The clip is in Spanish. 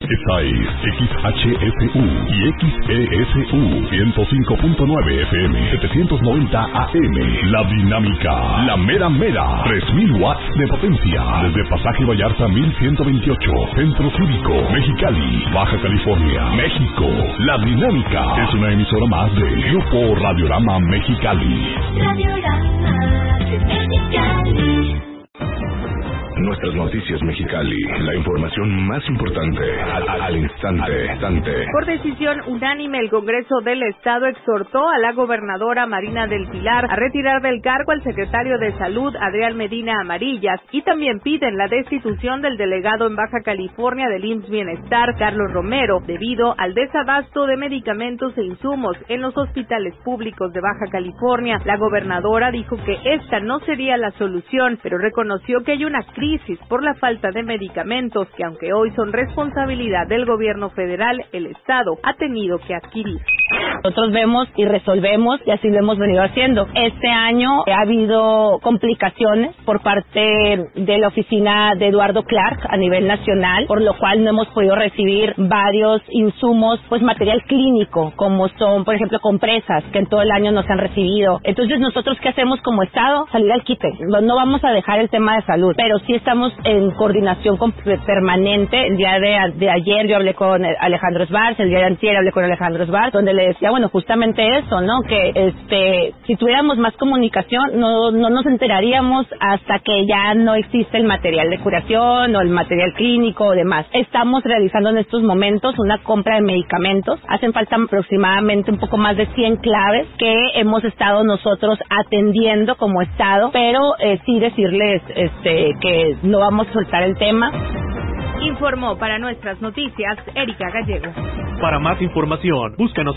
Esta es XHSU y XESU 105.9 FM, 790 AM. La Dinámica, la mera mera, 3000 watts de potencia. Desde Pasaje Vallarta 1128, Centro Cívico, Mexicali, Baja California, México. La Dinámica es una emisora más de Grupo Radiorama Mexicali. Radiorama Mexicali. Nuestras noticias Mexicali, la información más importante al instante. Por decisión unánime, el Congreso del Estado exhortó a la gobernadora Marina del Pilar a retirar del cargo al secretario de Salud, Adrián Medina Amarillas, y también piden la destitución del delegado en Baja California del IMSS Bienestar, Carlos Romero, debido al desabasto de medicamentos e insumos en los hospitales públicos de Baja California. La gobernadora dijo que esta no sería la solución, pero reconoció que hay una crisis por la falta de medicamentos que, aunque hoy son responsabilidad del gobierno federal, el Estado ha tenido que adquirir. Nosotros vemos y resolvemos, y así lo hemos venido haciendo. Este año ha habido complicaciones por parte de la oficina de Eduardo Clark a nivel nacional, por lo cual no hemos podido recibir varios insumos, pues material clínico, como son, por ejemplo, compresas, que en todo el año nos han recibido. Entonces, ¿nosotros qué hacemos como Estado? Salir al quite. No vamos a dejar el tema de salud, pero sí estamos en coordinación permanente. El día de ayer yo hablé con Alejandro Sbarz, el día de antier hablé con Alejandro Sbarz, donde le decía, bueno, justamente eso, ¿no? Que si tuviéramos más comunicación, no nos enteraríamos hasta que ya no existe el material de curación o el material clínico o demás. Estamos realizando en estos momentos una compra de medicamentos. Hacen falta aproximadamente un poco más de 100 claves que hemos estado nosotros atendiendo como Estado, pero sí decirles que no vamos a soltar el tema. Informó para Nuestras Noticias Erika Gallego. Para más información, búscanos